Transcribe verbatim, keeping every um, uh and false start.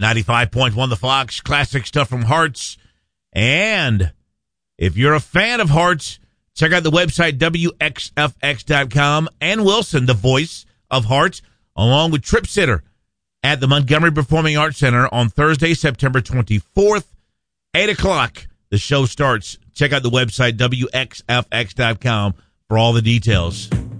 ninety-five point one The Fox, classic stuff from Hearts. And if you're a fan of Hearts, check out the website W X F X dot com. And Wilson, the voice of Hearts, along with Trip Sitter at the Montgomery Performing Arts Center on Thursday, September twenty-fourth, eight o'clock. The show starts. Check out the website W X F X dot com for all the details.